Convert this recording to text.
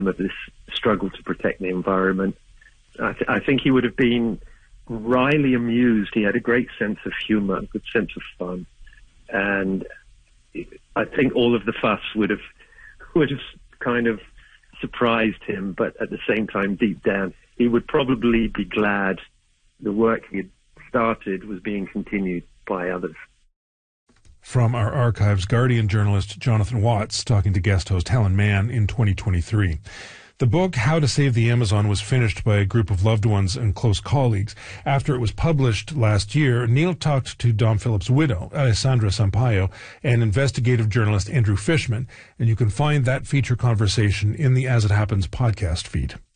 of this struggle to protect the environment. I think he would have been wryly amused. He had a great sense of humor, a good sense of fun. And I think all of the fuss would have kind of surprised him, but at the same time, deep down, he would probably be glad the work he had started was being continued by others. From our archives, Guardian journalist Jonathan Watts talking to guest host Helen Mann in 2023. The book, How to Save the Amazon, was finished by a group of loved ones and close colleagues. After it was published last year, Neil talked to Dom Phillips' widow, Alessandra Sampaio, and investigative journalist Andrew Fishman, and you can find that feature conversation in the As It Happens podcast feed.